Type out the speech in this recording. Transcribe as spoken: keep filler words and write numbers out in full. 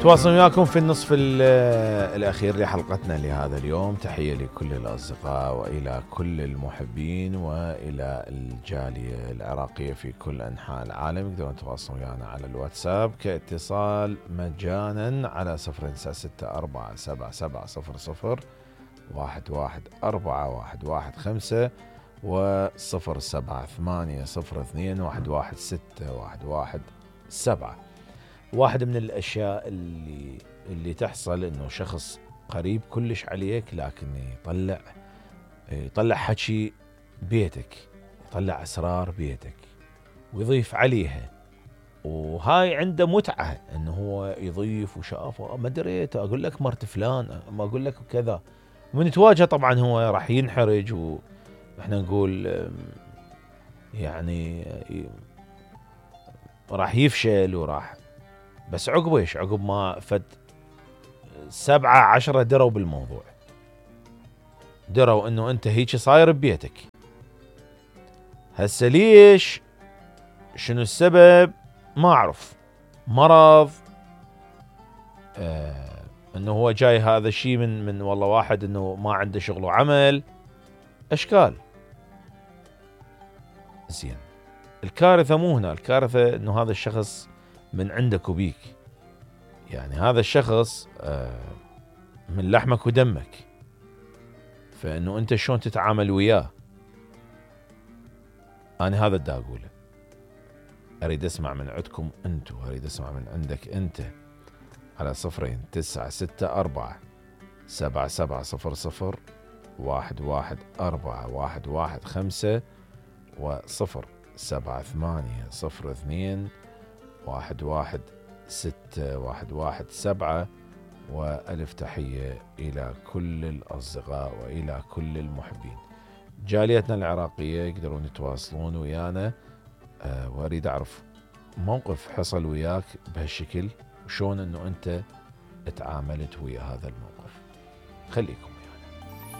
نتواصل وياكم في النصف الأخير لحلقتنا لهذا اليوم. تحية لكل الأصدقاء وإلى كل المحبين وإلى الجالية العراقية في كل أنحاء العالم. يقدرون يتواصلون ويانا على الواتساب كاتصال مجانا على صفر تسعة ستة أربعة سبعة سبعة صفر صفر واحد واحد أربعة واحد واحد خمسة وصفر سبعة ثمانية صفر اثنين واحد واحد ستة واحد واحد سبعة. واحد من الأشياء اللي اللي تحصل إنه شخص قريب كلش عليك لكن يطلع يطلع حكي بيتك، يطلع أسرار بيتك ويضيف عليها، وهاي عنده متعة إنه هو يضيف وشافه ما دريت أقول لك مرت فلان ما أقول لك كذا. من يتواجه طبعا هو راح ينحرج وإحنا نقول يعني راح يفشل وراح، بس عقبه ايش؟ عقب ما فد سبعة عشرة دروا بالموضوع، دروا انه انت هيك صاير ببيتك. هسه ليش؟ شنو السبب؟ ما اعرف. مرض، آه انه هو جاي هذا الشيء من من والله واحد انه ما عنده شغل وعمل، اشكال. زين، الكارثة مو هنا، الكارثة انه هذا الشخص من عندك وبيك، يعني هذا الشخص من لحمك ودمك، فإنه أنت شلون تتعامل وياه. أنا هذا دا أقوله، أريد أسمع من عندكم أنتو، أريد أسمع من عندك أنت على صفرين تسعة ستة أربعة سبعة سبعة صفر صفر واحد واحد أربعة واحد واحد خمسة وصفر سبعة ثمانية صفر اثنين واحد واحد ستة واحد واحد سبعة. وألف تحية إلى كل الأصدقاء وإلى كل المحبين. جاليتنا العراقية يقدرون يتواصلون ويانا، أه وأريد أعرف موقف حصل وياك بهالشكل وشون أنه أنت اتعاملت ويا هذا الموقف. خليكم